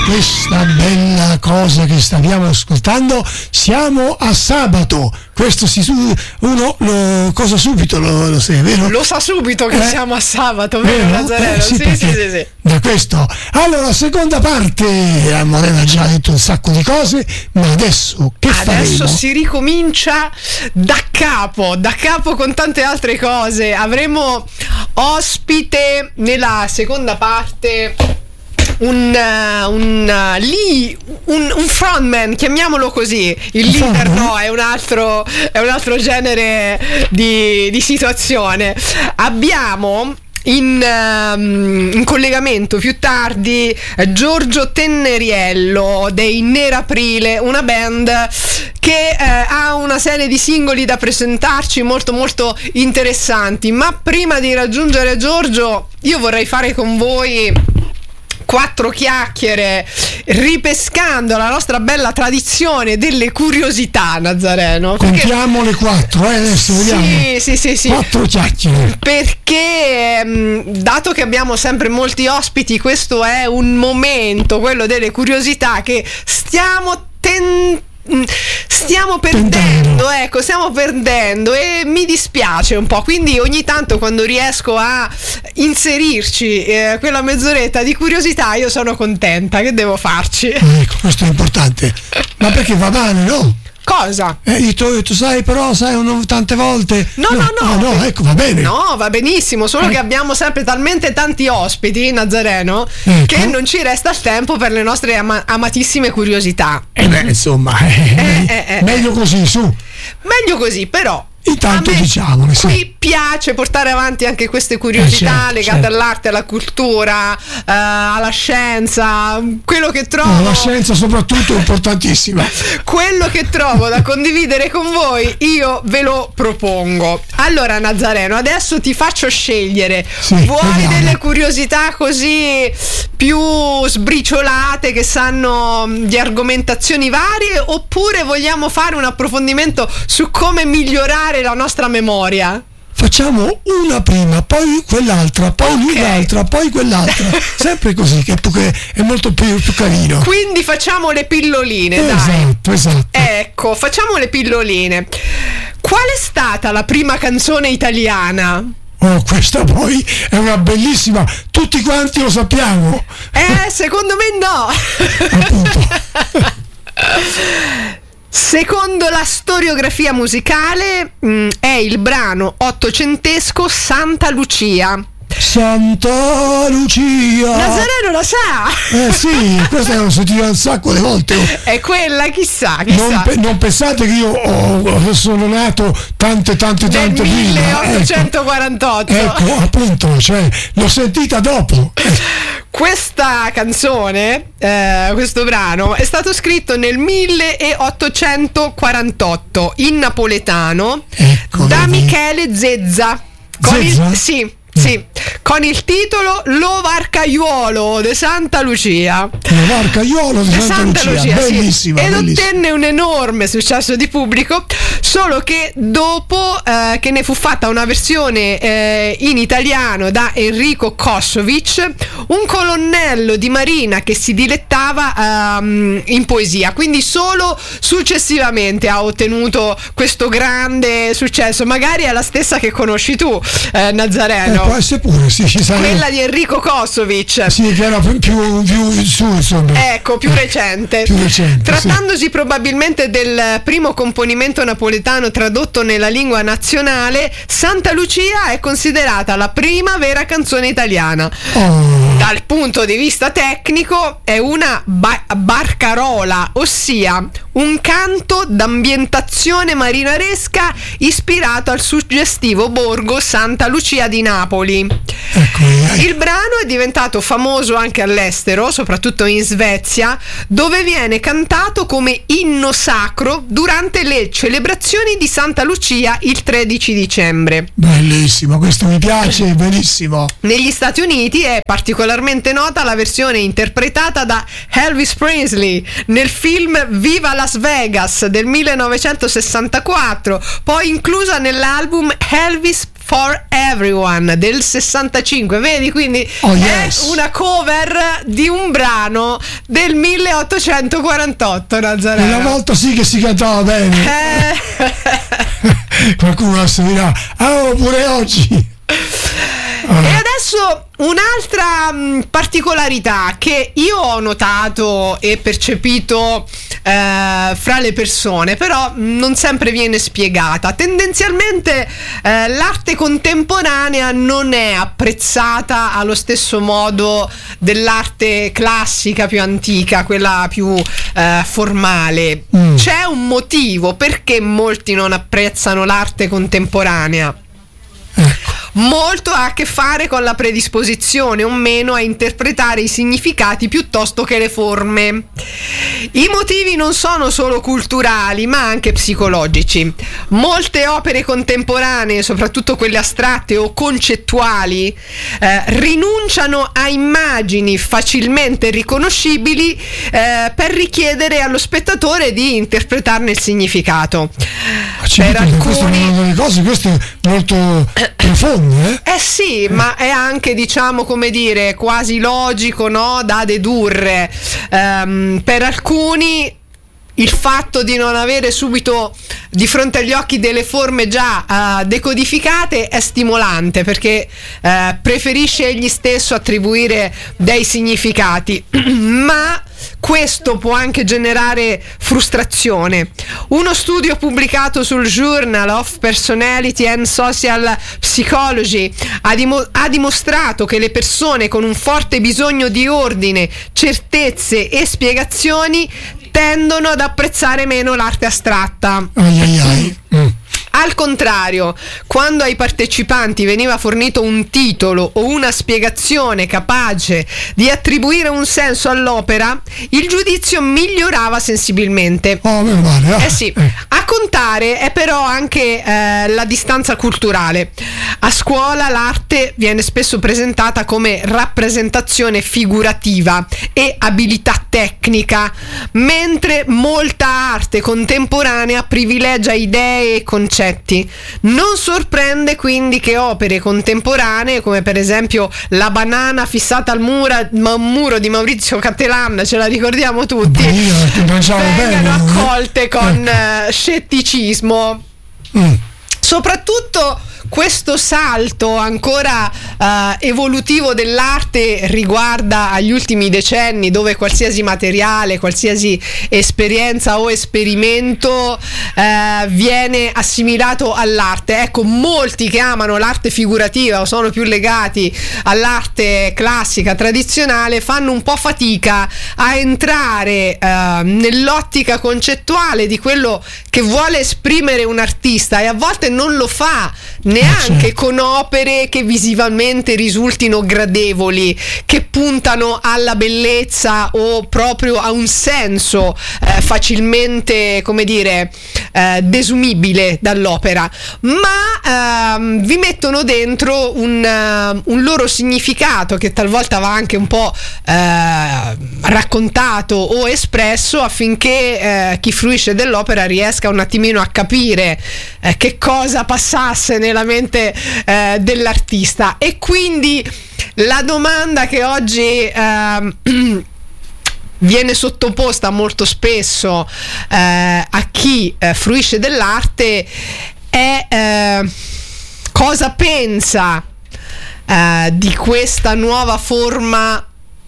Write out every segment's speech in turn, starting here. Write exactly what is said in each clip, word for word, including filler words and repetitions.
questa bella cosa che stiamo ascoltando, siamo a sabato. Questo si uno lo cosa subito lo, lo sa, vero? Lo sa subito che eh? siamo a sabato, vero, vero? Nazareno? Eh, sì, sì, sì, sì, sì. Da questo. Allora, seconda parte, Morena ha già detto un sacco di cose, ma adesso che adesso faremo? Adesso si ricomincia da capo, da capo con tante altre cose. Avremo ospite nella seconda parte un, uh, un uh, lì un, un frontman, chiamiamolo così. Il leader no, è un altro è un altro genere di, di situazione. Abbiamo In, um, in collegamento più tardi eh, Giorgio Tenneriello dei Neraprile, una band che eh, ha una serie di singoli da presentarci molto molto interessanti. Ma prima di raggiungere Giorgio, io vorrei fare con voi quattro chiacchiere, ripescando la nostra bella tradizione delle curiosità, Nazareno. Contiamo le quattro, eh, adesso vediamo. Sì, sì, sì, sì. Quattro chiacchiere. Perché mh, dato che abbiamo sempre molti ospiti, questo è un momento, quello delle curiosità, che stiamo tentando stiamo perdendo, ecco, stiamo perdendo e mi dispiace un po', quindi ogni tanto quando riesco a inserirci eh, quella mezz'oretta di curiosità io sono contenta. Che devo farci? Ecco, questo è importante. Ma perché va bene, no? Cosa? Eh, tu, tu sai, però, sai, uno, tante volte. No, no, no. Ah, no, ecco, va bene. No, va benissimo, solo eh. che abbiamo sempre talmente tanti ospiti, Nazareno, ecco, che non ci resta il tempo per le nostre ama- amatissime curiosità. Eh beh, insomma, eh, eh, eh, eh, meglio così, su. Meglio così, però. Intanto diciamone, qui sì. piace portare avanti anche queste curiosità eh certo, legate certo. all'arte, alla cultura, uh, alla scienza, quello che trovo. No, la scienza soprattutto è importantissima. Quello che trovo da condividere con voi, io ve lo propongo. Allora, Nazareno, adesso ti faccio scegliere. Sì, vuoi vediamo. delle curiosità così più sbriciolate, che sanno di argomentazioni varie, oppure vogliamo fare un approfondimento su come migliorare la nostra memoria? Facciamo una prima, poi quell'altra, poi okay. un'altra, poi quell'altra, sempre così, che è molto più, più carino. Quindi facciamo le pilloline, esatto, dai. Esatto. Ecco, facciamo le pilloline. Qual è stata la prima canzone italiana? Oh, questa poi è una bellissima, tutti quanti lo sappiamo. Eh, secondo me no. Appunto. Secondo la storiografia musicale mh, è il brano ottocentesco Santa Lucia. Santa Lucia. Nazareno lo sa. Eh sì, questa l'ho sentita un sacco di volte. È quella, chissà, chissà. Non, pe- non pensate che io ho, sono nato tante tante tante prima. milleottocentoquarantotto. Ecco, ecco, appunto, cioè l'ho sentita dopo. Questa canzone, eh, questo brano è stato scritto nel milleottocentoquarantotto in napoletano, ecco, da vedi. Michele Zezza. Con Zezza? Il, sì. Sì, con il titolo Lo Varcaiuolo de Santa Lucia. Lo Varcaiuolo de Santa, Santa Lucia, Lucia bellissima, sì. Ed bellissima. ottenne un enorme successo di pubblico, solo che dopo eh, che ne fu fatta una versione eh, in italiano da Enrico Kossovic, un colonnello di marina che si dilettava um, in poesia, quindi solo successivamente ha ottenuto questo grande successo. Magari è la stessa che conosci tu, eh, Nazareno. Eh, può essere pure, sì, ci sarà. Quella di Enrico Kossovic. Sì, che era più, più, più su, insomma. Ecco, più recente. Più recente. Trattandosi sì. probabilmente del primo componimento napoletano tradotto nella lingua nazionale, Santa Lucia è considerata la prima vera canzone italiana. Oh. Dal punto di vista tecnico è una ba- barcarola, ossia un canto d'ambientazione marinaresca ispirato al suggestivo borgo Santa Lucia di Napoli. Ecco, il brano è diventato famoso anche all'estero, soprattutto in Svezia, dove viene cantato come inno sacro durante le celebrazioni di Santa Lucia il tredici dicembre. Bellissimo, questo mi piace, bellissimo. Negli Stati Uniti è particolarmente nota la versione interpretata da Elvis Presley nel film Viva Las Vegas del millenovecentosessantaquattro, poi inclusa nell'album Elvis for Everyone del sessantacinque, vedi, quindi oh, è yes. una cover di un brano del milleottocentoquarantotto, Nazareno. Una volta sì che si cantava bene. Eh. Qualcuno adesso dirà, oh, pure oggi. E adesso un'altra mh, particolarità che io ho notato e percepito eh, fra le persone, però non sempre viene spiegata. Tendenzialmente eh, l'arte contemporanea non è apprezzata allo stesso modo dell'arte classica più antica, quella più eh, formale. Mm. C'è un motivo perché molti non apprezzano l'arte contemporanea. Ecco. Molto ha a che fare con la predisposizione o meno a interpretare i significati piuttosto che le forme. I motivi non sono solo culturali, ma anche psicologici. Molte opere contemporanee, soprattutto quelle astratte o concettuali, eh, rinunciano a immagini facilmente riconoscibili eh, per richiedere allo spettatore di interpretarne il significato. Per alcuni... Questo è una delle cose, questo è molto profondo. Eh? eh sì, eh. ma è anche, diciamo, come dire, quasi logico, no? Da dedurre. Um, per alcuni il fatto di non avere subito di fronte agli occhi delle forme già uh, decodificate è stimolante, perché uh, preferisce egli stesso attribuire dei significati, ma questo può anche generare frustrazione. Uno studio pubblicato sul Journal of Personality and Social Psychology ha, dim- ha dimostrato che le persone con un forte bisogno di ordine, certezze e spiegazioni tendono ad apprezzare meno l'arte astratta. Ai ai ai. Mm. Al contrario, quando ai partecipanti veniva fornito un titolo o una spiegazione capace di attribuire un senso all'opera, il giudizio migliorava sensibilmente. Oh, meno male. Ah. Eh sì. A contare è però anche eh, la distanza culturale. A scuola l'arte viene spesso presentata come rappresentazione figurativa e abilità tecnica, mentre molta arte contemporanea privilegia idee e concetti. Non sorprende quindi che opere contemporanee, come per esempio La banana fissata al mura, ma, muro di Maurizio Cattelan, ce la ricordiamo tutti, vengano bene, accolte eh? con eh, scetticismo. Mm. Soprattutto questo salto ancora uh, evolutivo dell'arte riguarda agli ultimi decenni, dove qualsiasi materiale, qualsiasi esperienza o esperimento uh, viene assimilato all'arte. Ecco, molti che amano l'arte figurativa o sono più legati all'arte classica tradizionale fanno un po' fatica a entrare uh, nell'ottica concettuale di quello che vuole esprimere un artista, e a volte non lo fa neanche con opere che visivamente risultino gradevoli, che puntano alla bellezza o proprio a un senso eh, facilmente, come dire, eh, desumibile dall'opera, ma ehm, vi mettono dentro un, uh, un loro significato che talvolta va anche un po' eh, raccontato o espresso, affinché eh, chi fruisce dell'opera riesca un attimino a capire eh, che cosa passasse nella mente eh, dell'artista. E quindi la domanda che oggi eh, viene sottoposta molto spesso eh, a chi eh, fruisce dell'arte è eh, cosa pensa eh, di questa nuova forma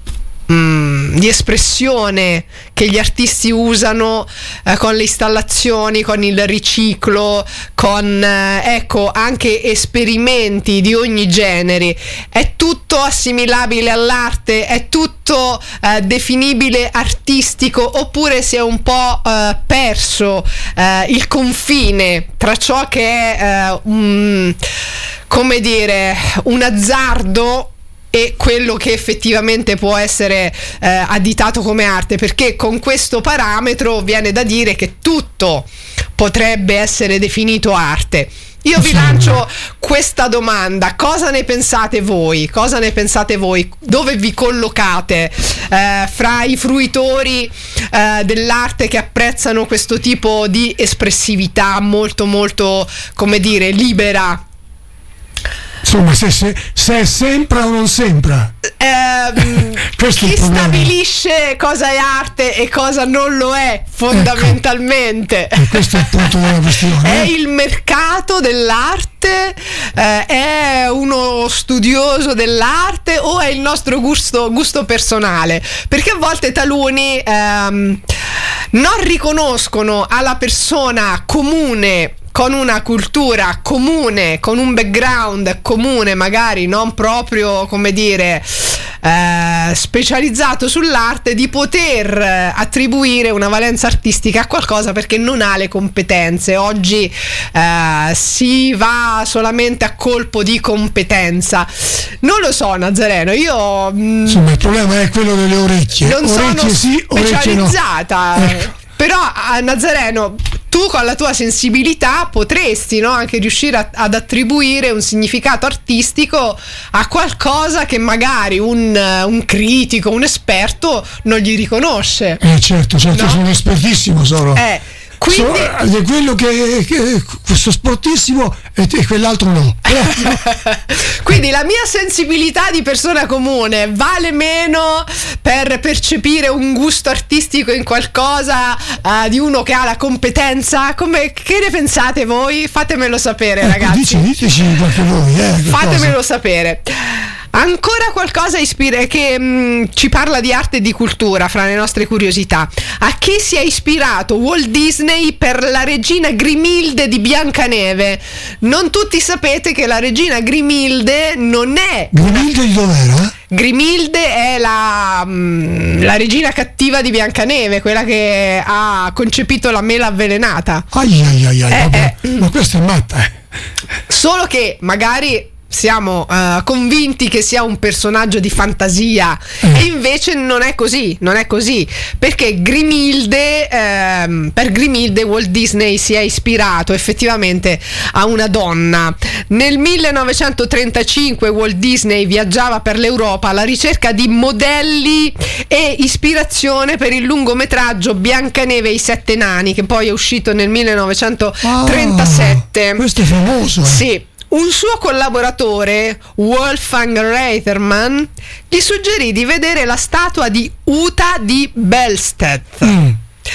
Mm, di espressione che gli artisti usano eh, con le installazioni, con il riciclo, con eh, ecco anche esperimenti di ogni genere. È tutto assimilabile all'arte? È tutto eh, definibile artistico? Oppure si è un po' eh, perso eh, il confine tra ciò che è eh, un, come dire, un azzardo e quello che effettivamente può essere eh, additato come arte? Perché con questo parametro viene da dire che tutto potrebbe essere definito arte. Io vi lancio questa domanda: cosa ne pensate voi? Cosa ne pensate voi? Dove vi collocate eh, fra i fruitori eh, dell'arte che apprezzano questo tipo di espressività molto molto, come dire, libera Insomma, se, se, se è sempre o non sembra. Ehm, chi stabilisce cosa è arte e cosa non lo è, fondamentalmente? Ecco. E questo è il punto della questione. È il mercato dell'arte? Eh, è uno studioso dell'arte o è il nostro gusto, gusto personale? Perché a volte taluni ehm, non riconoscono alla persona comune, con una cultura comune, con un background comune, magari non proprio, come dire, eh, specializzato sull'arte, di poter attribuire una valenza artistica a qualcosa perché non ha le competenze. Oggi eh, si va solamente a colpo di competenza. Non lo so, Nazareno, io mh, insomma il problema è quello delle orecchie. Non orecchie sono sì, specializzata. No. Ecco. Però a Nazareno, tu con la tua sensibilità potresti, no, anche riuscire a, ad attribuire un significato artistico a qualcosa che magari un, un critico, un esperto non gli riconosce. Eh certo, certo, no? Sono espertissimo, sono. Eh, quindi so, quello che, che questo sportissimo e, e quell'altro no. Quindi la mia sensibilità di persona comune vale meno per percepire un gusto artistico in qualcosa uh, di uno che ha la competenza. Come, che ne pensate voi? Fatemelo sapere, ecco, ragazzi. Dici, diteci qualche voi, eh, Fatemelo sapere. Ancora qualcosa ispira- che mh, ci parla di arte e di cultura fra le nostre curiosità. A chi si è ispirato Walt Disney per la regina Grimilde di Biancaneve? Non tutti sapete che la regina Grimilde non è... Grimilde di dov'era? Grimilde è la, mh, la regina cattiva di Biancaneve, quella che ha concepito la mela avvelenata. Ai ai ai, ai eh, vabbè, eh. ma questa è matta. Eh. Solo che magari siamo uh, convinti che sia un personaggio di fantasia eh. e invece non è così, non è così, perché Grimilde, ehm, per Grimilde Walt Disney si è ispirato effettivamente a una donna. Nel millenovecentotrentacinque Walt Disney viaggiava per l'Europa alla ricerca di modelli e ispirazione per il lungometraggio Biancaneve e i sette nani, che poi è uscito nel millenovecentotrentasette. Ah, questo è famoso. Eh. Sì. Un suo collaboratore, Wolfgang Reitermann, gli suggerì di vedere la statua di Uta di Bellstedt mm.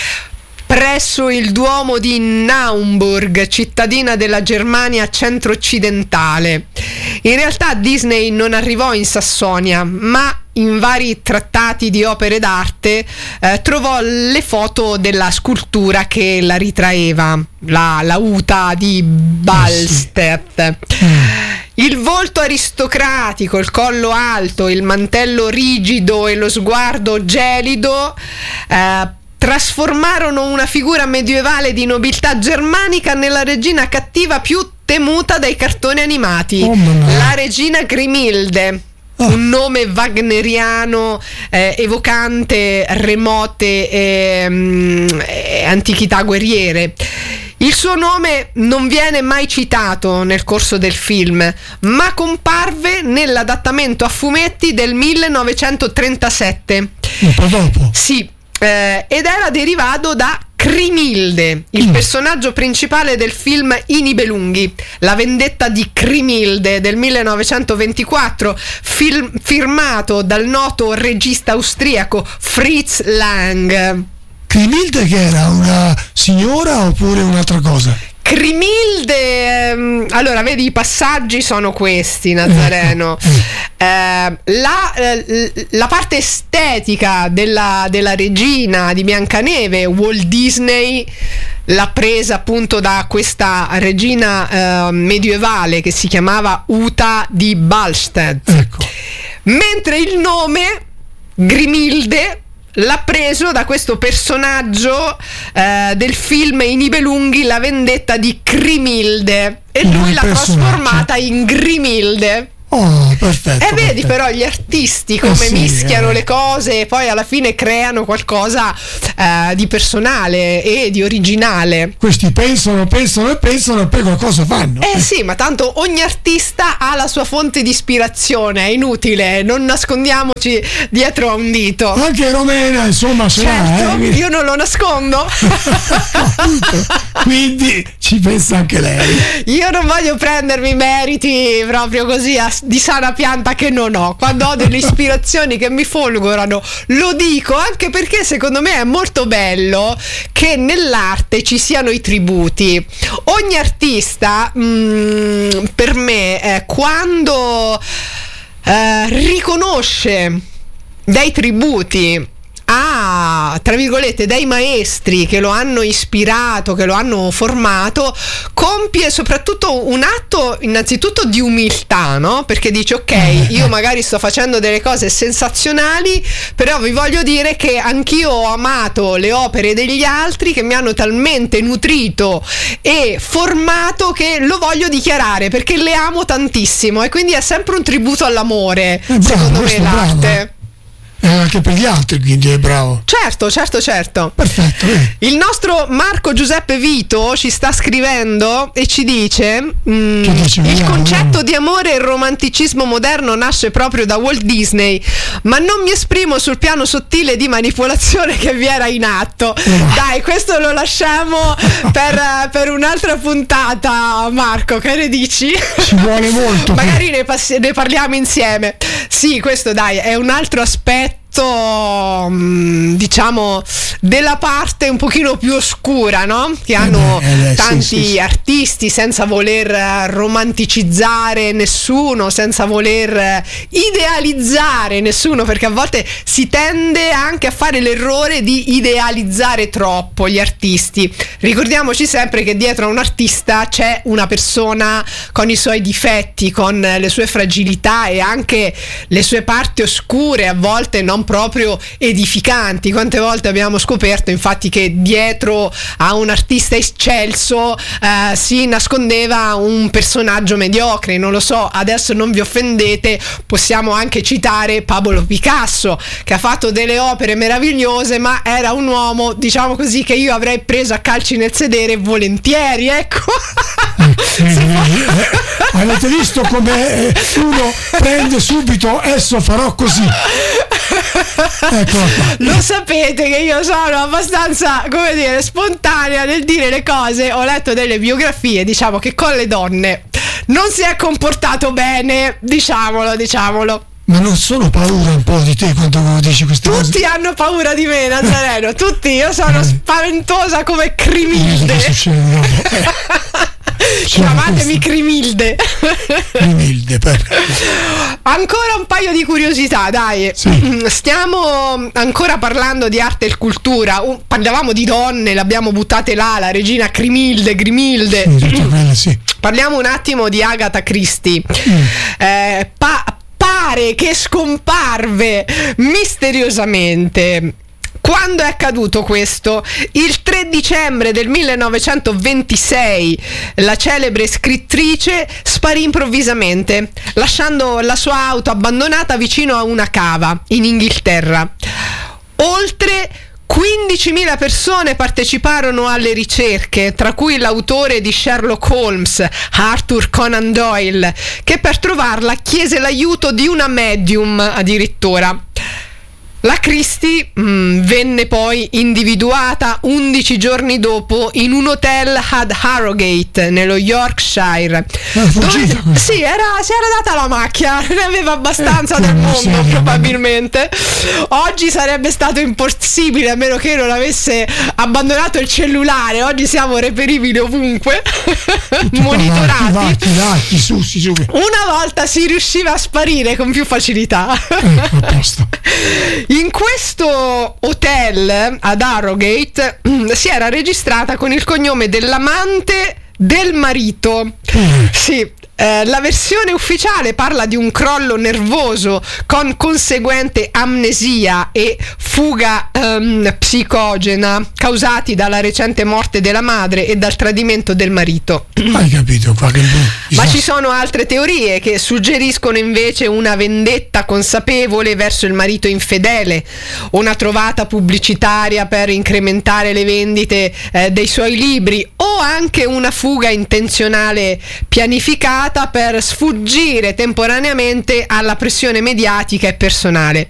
presso il Duomo di Naumburg, cittadina della Germania centro-occidentale. In realtà Disney non arrivò in Sassonia, ma in vari trattati di opere d'arte eh, trovò le foto della scultura che la ritraeva, la, la Uta di Ballstedt. Il volto aristocratico, il collo alto, il mantello rigido e lo sguardo gelido eh, trasformarono una figura medievale di nobiltà germanica nella regina cattiva più temuta dai cartoni animati, oh, la regina Grimilde. Un nome wagneriano eh, evocante remote eh, eh, antichità guerriere. Il suo nome non viene mai citato nel corso del film, ma comparve nell'adattamento a fumetti del millenovecentotrentasette. Un po' dopo? Sì, eh, ed era derivato da Crimilde, il mm. personaggio principale del film I Nibelunghi, La vendetta di Crimilde del millenovecentoventiquattro, film, firmato dal noto regista austriaco Fritz Lang. Crimilde che era una signora oppure un'altra cosa? Crimilde, ehm, allora vedi, i passaggi sono questi, Nazareno. Eh, la, eh, la parte estetica della, della regina di Biancaneve, Walt Disney l'ha presa appunto da questa regina eh, medievale che si chiamava Uta di Ballstedt. Ecco. Mentre il nome Grimilde l'ha preso da questo personaggio eh, del film I Nibelunghi, La vendetta di Crimilde, e lui Un l'ha personaggio. trasformata in Grimilde. Oh, perfetto. E vedi perfetto. però gli artisti come eh sì, mischiano eh. le cose e poi alla fine creano qualcosa eh, di personale e di originale. Questi pensano, pensano e pensano e poi qualcosa fanno. Eh sì, ma tanto ogni artista ha la sua fonte di ispirazione, è inutile, non nascondiamoci dietro a un dito. Anche Romena, insomma, ce certo, l'ha, eh? io non lo nascondo. Quindi ci pensa anche lei. Io non voglio prendermi meriti proprio così a, di sana pianta che non ho. Quando ho delle ispirazioni che mi folgorano lo dico, anche perché secondo me è molto bello che nell'arte ci siano i tributi. Ogni artista mh, per me eh, quando eh, riconosce dei tributi a, tra virgolette, dei maestri che lo hanno ispirato, che lo hanno formato, compie soprattutto un atto innanzitutto di umiltà, no? Perché dice ok, io magari sto facendo delle cose sensazionali, però vi voglio dire che anch'io ho amato le opere degli altri che mi hanno talmente nutrito e formato che lo voglio dichiarare perché le amo tantissimo, e quindi è sempre un tributo all'amore, eh, bravo, secondo me l'arte. Bravo. Eh, anche per gli altri, quindi è bravo. Certo, certo, certo. Perfetto. Eh. Il nostro Marco Giuseppe Vito ci sta scrivendo e ci dice: mm, dice il vediamo, concetto vediamo. di amore e il romanticismo moderno nasce proprio da Walt Disney, ma non mi esprimo sul piano sottile di manipolazione che vi era in atto. Eh. Dai, questo lo lasciamo per, per un'altra puntata, Marco, che ne dici? Ci vuole molto. Magari ne, pass- ne parliamo insieme. Sì, questo dai è un altro aspetto, diciamo, della parte un pochino più oscura, no? Che hanno eh beh, eh, tanti sì, sì, sì. artisti, senza voler romanticizzare nessuno, senza voler idealizzare nessuno, perché a volte si tende anche a fare l'errore di idealizzare troppo gli artisti. Ricordiamoci sempre che dietro a un artista c'è una persona con i suoi difetti, con le sue fragilità e anche le sue parti oscure, a volte non proprio edificanti. Quante volte abbiamo scoperto infatti che dietro a un artista eccelso eh, si nascondeva un personaggio mediocre. Non lo so, adesso non vi offendete, possiamo anche citare Pablo Picasso, che ha fatto delle opere meravigliose, ma era un uomo, diciamo così, che io avrei preso a calci nel sedere volentieri, ecco. Eh, eh, avete visto come eh, uno prende subito, adesso farò così. Ecco. Lo sapete che io sono abbastanza, come dire, spontanea nel dire le cose. Ho letto delle biografie, diciamo che con le donne non si è comportato bene, diciamolo, diciamolo. Ma non sono paura un po' di te quando dici queste Tutti cose? Tutti hanno paura di me, Nazareno, tutti. Io sono spaventosa come Crimilde. Che succede? No? Eh. Chiamatemi Crimilde. Crimilde, perfetto. Ancora un paio di curiosità, dai. Sì. Stiamo ancora parlando di arte e cultura. Uh, parlavamo di donne, l'abbiamo buttate là, la regina Crimilde, Grimilde. Sì, tutto quello, sì. Parliamo un attimo di Agatha Christie. Mm. Eh, pa- pare che scomparve misteriosamente. Quando è accaduto questo? Il tre dicembre del millenovecentoventisei la celebre scrittrice sparì improvvisamente, lasciando la sua auto abbandonata vicino a una cava in Inghilterra. Oltre quindicimila persone parteciparono alle ricerche, tra cui l'autore di Sherlock Holmes, Arthur Conan Doyle, che per trovarla chiese l'aiuto di una medium addirittura. La Christie mh, venne poi individuata undici giorni dopo in un hotel ad Harrogate, nello Yorkshire. Dove, sì, era, si era data la macchia, ne aveva abbastanza eh, del mondo, serio, probabilmente. Oggi sarebbe stato impossibile, a meno che non avesse abbandonato il cellulare. Oggi siamo reperibili ovunque, monitorati. Vacchi, vacchi, su, su, su. Una volta si riusciva a sparire con più facilità. Eh, a posto. In questo hotel ad Harrogate si era registrata con il cognome dell'amante del marito. Mm. Sì. Eh, la versione ufficiale parla di un crollo nervoso con conseguente amnesia e fuga ehm, psicogena causati dalla recente morte della madre e dal tradimento del marito. Hai capito qua che Ma ci sono altre teorie che suggeriscono invece una vendetta consapevole verso il marito infedele, una trovata pubblicitaria per incrementare le vendite eh, dei suoi libri, o anche una fuga intenzionale pianificata per sfuggire temporaneamente alla pressione mediatica e personale.